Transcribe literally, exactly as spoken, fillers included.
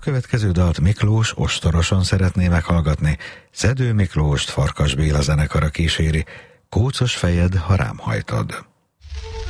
következő dalt Miklós ostoroson szeretné meghallgatni. Szedő Miklóst Farkas Béla zenekara kíséri. Kócos fejed, ha rám hajtod.